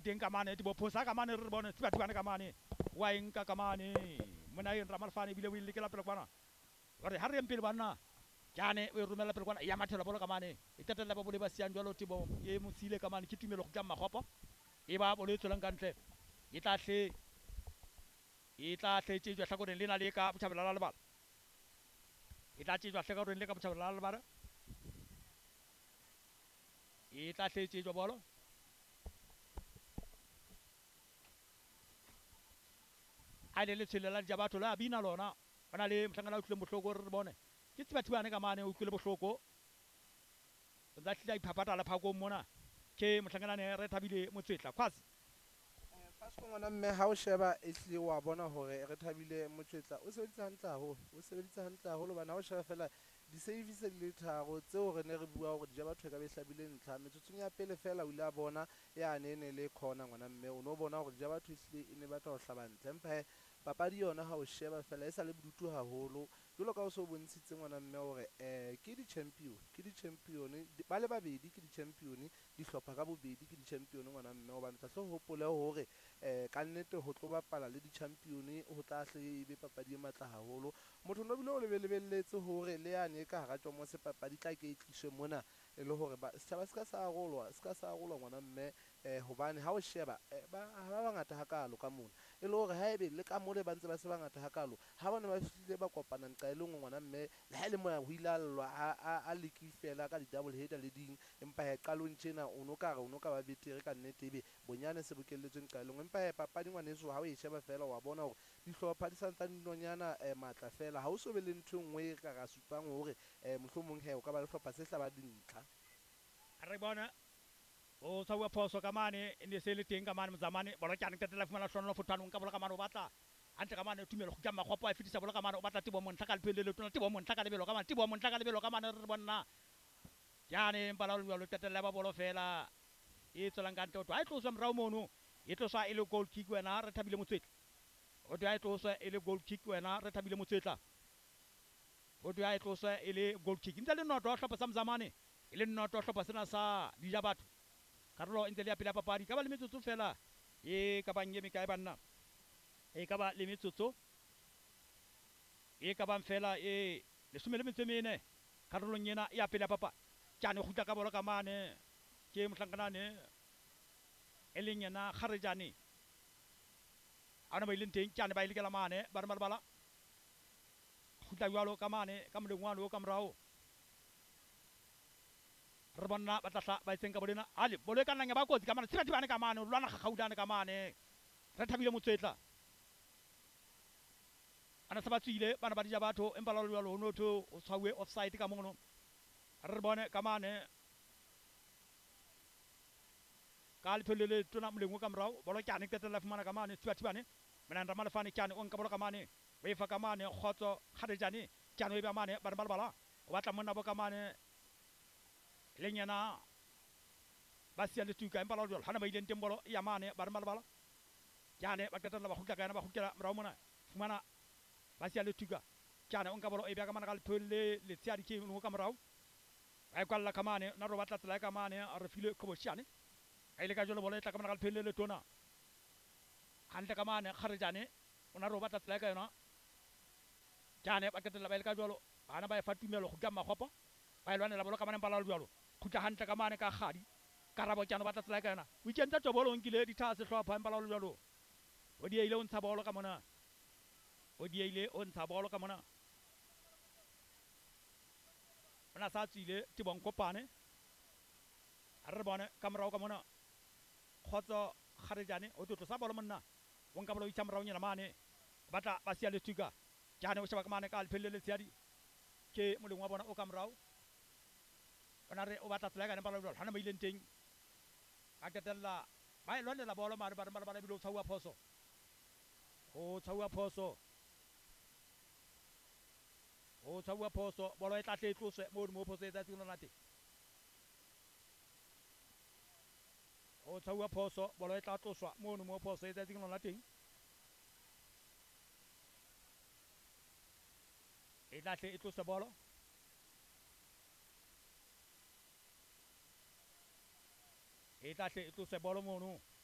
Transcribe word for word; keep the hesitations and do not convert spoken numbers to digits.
teng ka mane tibo phosa ka mane re bone tiba tiba ka mane wa enka ka mane mona e Ramalfane bile wile ke la pele kwana gore ha re empele bana jane o romela pele kwana ya mathela bolo ka mane e tetela ba bole ba siang jwalo tibo e mo sile ka mane ke tumelo go tsamma gopo e ba bole tsolang ka ntle e tla hle e tla hle tsejwa hlakoreng lena le ka botjhabela la lebala e tla tsejwa hlakoreng le ka botjhabela la lebala e tla hle tsejwa bolo a le le tshelela ja batho la bina lona bana le mhlangana utlwe bohloko re bone ke tsiba tsibane ka mane utlwe bohloko tla hlila iphapata la phako mona ke mhlangana ne re thabile motsetla kwasi Pasco ngwana mme ha o sheba e hle wa bona hore re thabile motsetla o sebedisa hantle haholo o sebedisa hantle haholo bana ha o sheba fela di service di le tharo tseo re ne re bua hore di ja batho ka be hlabile ntlha metsotsong ya pele fela o ile a bona ya nene le khona ngwana mme o no bona hore di ja batho e hle e ne batla ho hlaba ntle empa papadi yona ha o sheba fela e sa le bodutu haholo jwalo ka o so bontshitse ngwana mme hore eh ke di champion ke di champion ba le babedi ke di champion di hlopha ka bobedi ke di champion ngwana mme hobane tla hlo hopole hore eh ka nnete ho tlo bapala le di champion ho tla hle e be papadi e matla haholo motho no bile o le lebelletse hore le yane ka hara tsomo se papadi tla ke e tliswe mona e le hore ba setjhaba se ka sa arolwa se ka sa arolwa ngwana mme eh hobane ha o sheba ba ba bangata hakalo ka mona e le hore ha ebe le ka mole ba ntse ba se bangata hakalo ha bana ba fitile ba kopana nqa e le ngwe ngwana mme le ha le moya ho ilallwa a a leki fela ka di double header le ding empa he qalong tjena o no ka re o no ka ba betere ka nnete ebe bonyane se bokelletswe nqa e le ngwe empa he papadi ngwaneso ha o e sheba fela wa bona hore dihlopha di santsa dinonyana matla fela ha o so be le ntho engwe ka ga supang hore eh mohlomong he o ka ba le hlopha se hlaba dintlha re bona o sa wa phoso ka mane ne se le teng ka mane mzamane bolo kyane tetela fumana hlono futhanong ka bolo ka mane o batla antle ka mane tumelo go tjama gopo a fitisa bolo ka mane o batla tibo montlha ka lephelele tona tibo montlha ka lebelo ka mane tibo montlha ka lebelo ka mane re bona jane mbala lo lo tetela ba bolo fela e tsolang ka ntle o twa e tloswa mrao mono e tloswa e le goal kick wena re thabile motsetla o twa e tloswa e le goal kick wena re thabile motsetla o twa e tloswa e le goal kick ntse le noto a hlopha sa mzamane e le noto a hlopha sena sa dijabatho karolo ntse le ya pele ya papadi ka ba le metsotso fela e ka bang eme kae banna e ka ba le metsotso e ka bang fela e lesome le metso e mene karolong ena ya pele ya papadi tjane go tla ka bolo ka mane ke mohlankana e leng yena Kgarejane ana ba ileng teng tjane ba ile ke la mane ba re malebala go tla jwalo ka mane ka molengwane o ka morao re bona ba tla ba itseng ka bolena ale bolo e ka nna ya ba kotsi ka mane tseba tibane ka mane o lwana gagaudane ka mane re thabile motsetla ana sa ba tswile bana ba dija batho empa la lwalo ho notho o tshwawe offside ka mono re bone ka mane ka lephelele tona molengwe ka morao bolo kyane tetela fumana ka mane tseba tibane mena Ramalfane kyane o nka bolo ka mane o e fa ka mane Khotso Kgarejane kyane o e ba mane ba re balabala o batla monna bo ka mane leng yena ba sia le tuka empa la jwalo hana ba ileng teng bolo ya mane ba re malebala kyane ba qetella ba khutla ka yena ba khutlela morao mona fumana ba sia le tuka kyane o nka bolo e bya ka mana ka lephelele le tsia di ke no ka morao ba e kwalla ka mane na ro batla tsela ka mane a re file Khoboshane a ile ka jwalo bolo e tla ka mana ka lephelele tona hantle ka mane Kgarejane o na ro batla tsela ka yona kyane ba qetella ba ile ka jwalo bana ba e fatumelo go ka magopo ba e lwanela bolo ka mane mbala jwalo khutla hantle ka mane ka Kgadi karabo kyane batla tsela ka yona o ikentse tobolo o nkile ditha se hlopha mbala jwalo o di ile o ntsha bolo ka mona o di ile o ntsha bolo ka mona ona sa tsile tibong kopane re bone ka morao ka mona Khotso Kgarejane o tlo sa bolo monna o nka bolo o itsa morao nyana mane batla ba sia le tuka jane o sheba ka mane ka lephelele tsiadi ke moleng wa bona o ka morao ona re o batla tsela ka nembala jwalo hana ba ileng teng ba ketella ba e lwanela bolo mare ba re ba bilo tshwa phoso o tshwa phoso o tshwa phoso bolo e tla tle tloswe mo mo phoso e tsa tsino nate o tshwa phoso bolo e tla tloswa mo mo phoso e tsa tsino nate e tla tle e tloswa bolo e tla tle e tloswa bolo mono